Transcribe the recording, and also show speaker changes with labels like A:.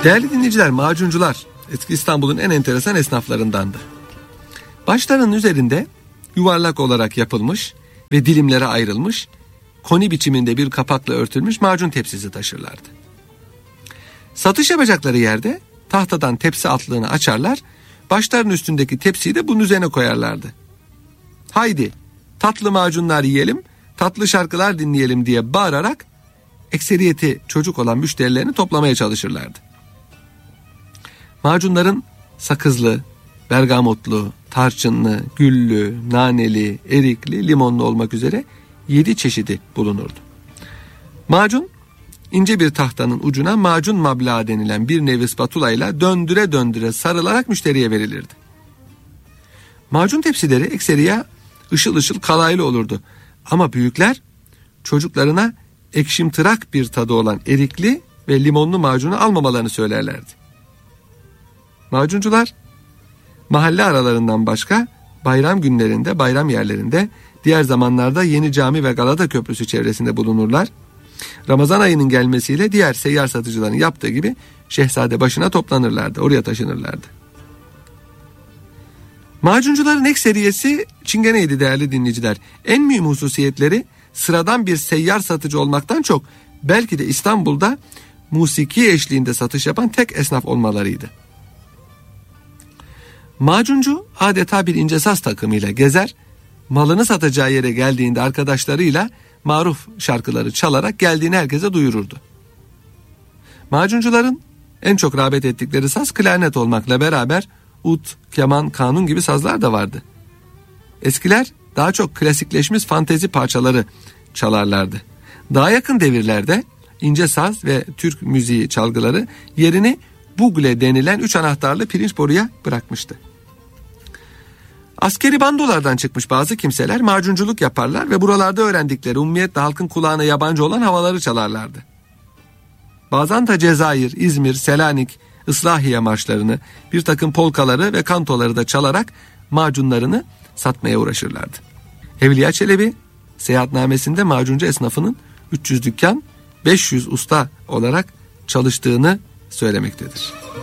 A: Değerli dinleyiciler, macuncular eski İstanbul'un en enteresan esnaflarındandı. Başlarının üzerinde yuvarlak olarak yapılmış ve dilimlere ayrılmış, koni biçiminde bir kapakla örtülmüş macun tepsisi taşırlardı. Satış yapacakları yerde tahtadan tepsi altlığını açarlar, başlarının üstündeki tepsiyi de bunun üzerine koyarlardı. Haydi tatlı macunlar yiyelim, tatlı şarkılar dinleyelim diye bağırarak ekseriyeti çocuk olan müşterilerini toplamaya çalışırlardı. Macunların sakızlı, bergamotlu, tarçınlı, güllü, naneli, erikli, limonlu olmak üzere 7 çeşidi bulunurdu. Macun, ince bir tahtanın ucuna macun mablağı denilen bir nevi spatula ile döndüre döndüre sarılarak müşteriye verilirdi. Macun tepsileri ekseriye ışıl ışıl kalaylı olurdu. Ama büyükler çocuklarına ekşimtırak bir tadı olan erikli ve limonlu macunu almamalarını söylerlerdi. Macuncular mahalle aralarından başka bayram günlerinde, bayram yerlerinde, diğer zamanlarda Yeni Cami ve Galata Köprüsü çevresinde bulunurlar. Ramazan ayının gelmesiyle diğer seyyar satıcıların yaptığı gibi Şehzadebaşı'na toplanırlardı, oraya taşınırlardı. Macuncuların ekseriyesi çingeneydi değerli dinleyiciler. En mühim hususiyetleri sıradan bir seyyar satıcı olmaktan çok belki de İstanbul'da musiki eşliğinde satış yapan tek esnaf olmalarıydı. Macuncu adeta bir ince saz takımıyla gezer, malını satacağı yere geldiğinde arkadaşlarıyla maruf şarkıları çalarak geldiğini herkese duyururdu. Macuncuların en çok rağbet ettikleri saz klarnet olmakla beraber ut, keman, kanun gibi sazlar da vardı. Eskiler daha çok klasikleşmiş fantezi parçaları çalarlardı. Daha yakın devirlerde ince saz ve Türk müziği çalgıları yerini bugle denilen 3 anahtarlı pirinç boruya bırakmıştı. Askeri bandolardan çıkmış bazı kimseler macunculuk yaparlar ve buralarda öğrendikleri ummiyetle halkın kulağına yabancı olan havaları çalarlardı. Bazen de Cezayir, İzmir, Selanik, Islahiye marşlarını, bir takım polkaları ve kantoları da çalarak macunlarını satmaya uğraşırlardı. Evliya Çelebi seyahatnamesinde macuncu esnafının 300 dükkan, 500 usta olarak çalıştığını söylemektedir.